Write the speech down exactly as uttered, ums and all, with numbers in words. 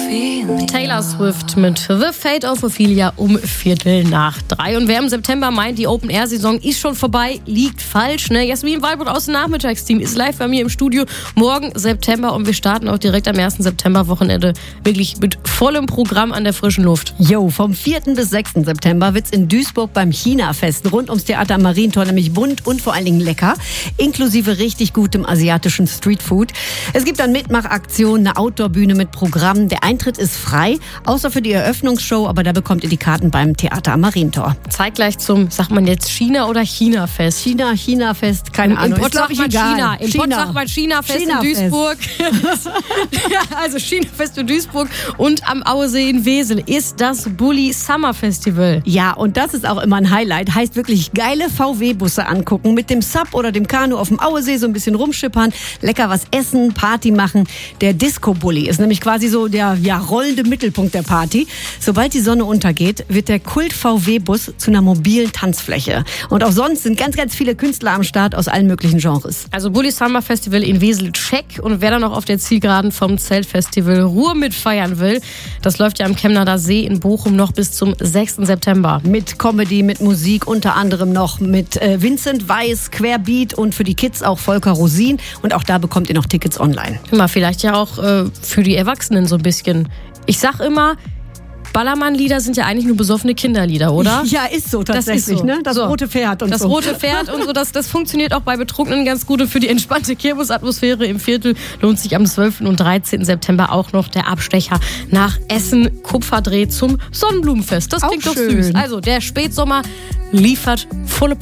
Taylor Swift mit The Fate of Ophelia um Viertel nach drei. Und wer im September meint, die Open-Air-Saison ist schon vorbei, liegt falsch. Ne? Jasmin Walbrot aus dem Nachmittagsteam ist live bei mir im Studio. Morgen September und wir starten auch direkt am ersten September-Wochenende wirklich mit vollem Programm an der frischen Luft. Jo, vom vierten bis sechsten September wird's in Duisburg beim China-Fest rund ums Theater am Marientor nämlich bunt und vor allen Dingen lecker, inklusive richtig gutem asiatischen Streetfood. Es gibt dann Mitmachaktionen, eine Outdoor-Bühne mit Programm. Der Eintritt ist frei, außer für die Eröffnungsshow, aber da bekommt ihr die Karten beim Theater am Marientor. Zeitgleich zum, sagt man jetzt China- oder China-Fest? China, China-Fest, keine Im, Ahnung. Im Pott sagt man China. Im China. Pott sagt man China-Fest China in Duisburg. Ja, also China-Fest in Duisburg und am Auesee in Wesel ist das Bulli Summer Festival. Ja, und das ist auch immer ein Highlight. Heißt wirklich geile V W-Busse angucken, mit dem Sub oder dem Kanu auf dem Auesee so ein bisschen rumschippern, lecker was essen, Party machen. Der Disco-Bulli ist nämlich quasi so der ja, rollende Mittelpunkt der Party. Sobald die Sonne untergeht, wird der Kult-V W-Bus zu einer mobilen Tanzfläche. Und auch sonst sind ganz, ganz viele Künstler am Start aus allen möglichen Genres. Also Bulli Summer Festival in Wesel check. Und wer dann noch auf der Zielgeraden vom Zeltfestival Ruhr mitfeiern will, das läuft ja am Chemnader See in Bochum noch bis zum sechsten September. Mit Comedy, mit Musik, unter anderem noch mit äh, Vincent Weiss, Querbeat und für die Kids auch Volker Rosin. Und auch da bekommt ihr noch Tickets online. Immer vielleicht ja auch äh, für die Erwachsenen so ein bisschen. Ich sag immer, Ballermann-Lieder sind ja eigentlich nur besoffene Kinderlieder, oder? Ja, ist so tatsächlich. Das, ist so. Ne? Das so. rote Pferd und das so. Das rote Pferd und so, das, das funktioniert auch bei Betrunkenen ganz gut. Und für die entspannte Kirmesatmosphäre im Viertel lohnt sich am zwölften und dreizehnten September auch noch der Abstecher nach Essen Kupferdreh zum Sonnenblumenfest. Das klingt auch doch schön. süß. Also der Spätsommer liefert volle